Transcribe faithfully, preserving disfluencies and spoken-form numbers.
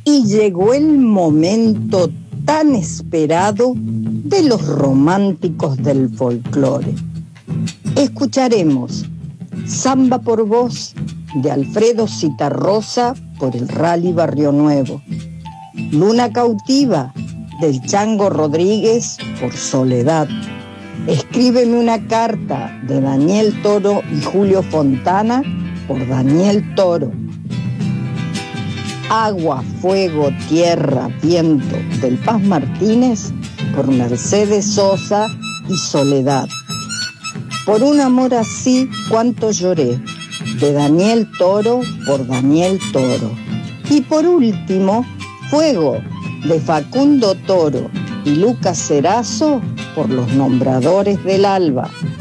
Y llegó el momento tan esperado de los románticos del folclore. Escucharemos Samba por Vos de Alfredo Citarrosa por el Rally Barrio Nuevo, Luna Cautiva del Chango Rodríguez por Soledad, Escríbeme una carta de Daniel Toro y Julio Fontana por Daniel Toro, Agua, Fuego, Tierra, Viento del Paz Martínez por Mercedes Sosa y Soledad, Por un amor así, cuánto lloré de Daniel Toro por Daniel Toro. Y por último, Fuego de Facundo Toro y Lucas Cerazo por Los Nombradores del Alba.